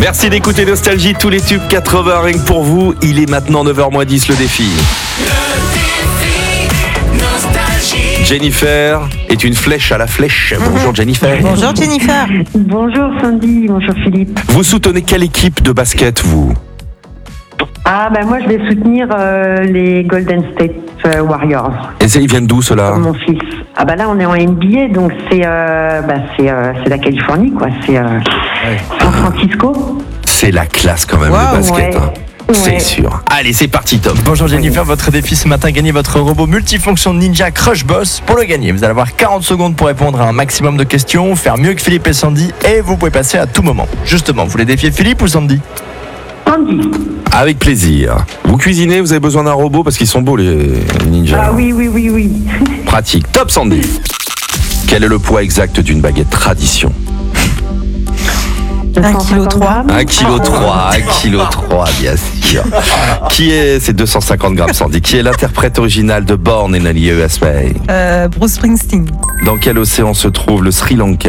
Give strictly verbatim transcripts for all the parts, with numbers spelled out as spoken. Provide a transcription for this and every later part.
Merci d'écouter Nostalgie, tous les tubes quatre-vingts rien que pour vous. Il est maintenant neuf heures moins dix, le défi. Jennifer est une flèche à la flèche. Bonjour Jennifer. Bonjour Jennifer. Bonjour Sandy, bonjour Philippe. Vous soutenez quelle équipe de basket, vous ? Ah ben moi je vais soutenir euh, les Golden State euh, Warriors. Et ça, ils viennent d'où ceux-là ? Mon fils. Ah ben là on est en N B A donc c'est euh, bah, c'est euh, c'est la Californie quoi. C'est euh, Ouais. San Francisco. C'est la classe quand même, Wow, le basket. ouais. Hein. C'est Ouais. sûr. Allez, c'est parti Tom. Bonjour Jennifer, votre défi ce matin, gagnez votre robot multifonction Ninja Crush Boss. Pour le gagner, vous allez avoir quarante secondes pour répondre à un maximum de questions, faire mieux que Philippe et Sandy, et vous pouvez passer à tout moment. Justement, vous voulez défier Philippe ou Sandy ? Sandy. Avec plaisir. Vous cuisinez, vous avez besoin d'un robot parce qu'ils sont beaux les ninjas. Ah oui oui oui oui. Pratique. Top Sandy. Quel est le poids exact d'une baguette tradition ? un virgule trois kilos. un virgule trois kilos, un virgule trois kilos, bien sûr. Qui est, c'est deux cent cinquante grammes Sandy, qui est l'interprète original de Born in a U S A ? Euh, Bruce Springsteen. Dans quel océan se trouve le Sri Lanka ?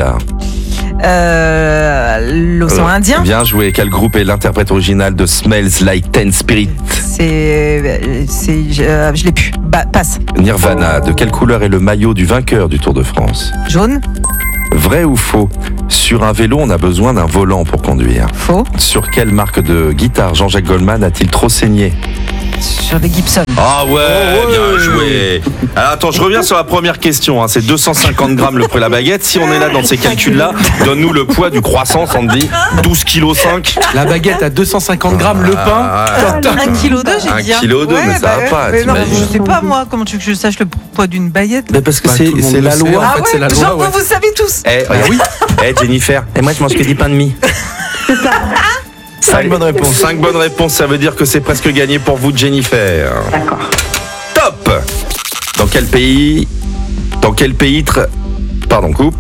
Euh, L'océan Euh, Indien. Bien joué. Quel groupe est l'interprète original de Smells Like Teen Spirit ? C'est. c'est je euh, je l'ai plus. Bah, passe. Nirvana. De quelle couleur est le maillot du vainqueur du Tour de France ? Jaune. Vrai ou faux ? Sur un vélo, on a besoin d'un volant pour conduire. Faux. Sur quelle marque de guitare Jean-Jacques Goldman a-t-il trop saigné ? Sur les Gibson. Ah ouais, bien joué. Alors attends, je reviens sur la première question. Hein. C'est deux cent cinquante grammes le prix de la baguette. Si on est là dans ces calculs-là, donne-nous le poids du croissant, Sandy. douze virgule cinq kilos. La baguette à deux cent cinquante grammes, le pain. Ah, un kilo deux, j'ai Un dit. hein. kilo deux, mais ça va pas, mais non, t'imagines. je sais pas moi. Comment tu veux que je sache le poids d'une baguette ? mais parce que Bah, c'est, tout le monde c'est le la sait, loi. en fait, c'est la loi, genre ouais. vous savez tous. Eh oui. Eh Jennifer. Et moi je mange que du pain de mie. cinq bonnes réponses. cinq bonnes réponses, ça veut dire que c'est presque gagné pour vous, Jennifer. D'accord. Top. Dans quel pays Dans quel pays tra- Pardon, coupe.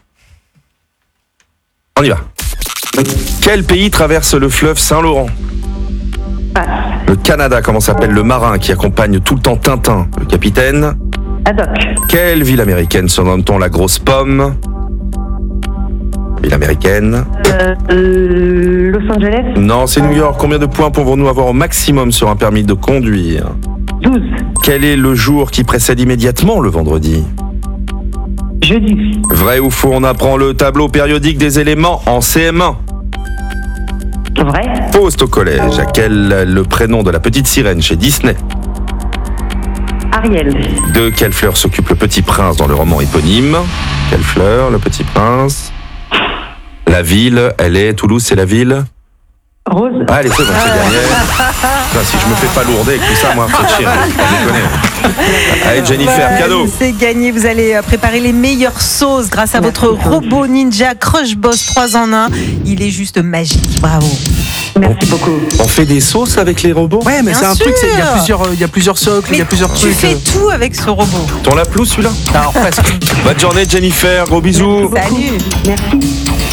On y va. Quel pays traverse le fleuve Saint-Laurent ? Passe. Le Canada. Comment s'appelle le marin qui accompagne tout le temps Tintin ? Le capitaine. Haddock. Quelle ville américaine surnomme-t-on la grosse pomme ? Ville américaine. Euh, euh, Los Angeles. Non, c'est New York. Combien de points pouvons-nous avoir au maximum sur un permis de conduire ? douze. Quel est le jour qui précède immédiatement le vendredi ? Jeudi. Vrai ou faux, on apprend le tableau périodique des éléments en C M un. Vrai. Fausse au collège. À quel le prénom de la petite sirène chez Disney ? Ariel. De quelle fleur s'occupe le petit prince dans le roman éponyme ? Quelle fleur, le petit prince ? La ville, elle est... Toulouse, c'est la ville ? Rose. Allez, c'est bon, c'est gagné. Putain, si je me fais pas lourder avec tout ça, moi, faut chier, faut déconner. Allez, Jennifer, Bah, cadeau. C'est gagné. Vous allez euh, préparer les meilleures sauces grâce à votre Merci, robot Ninja Crush Boss trois en un. Il est juste magique. Bravo. Merci beaucoup. On fait des sauces avec les robots ? Ouais, mais Bien c'est un truc, c'est- il y a sûr. plusieurs, euh, il y a plusieurs socles, il y a plusieurs tu trucs. fais euh. tout avec ce robot. Ton la pelouse, celui-là ? Alors presque. Bonne journée, Jennifer. Gros bisous. Salut. Merci.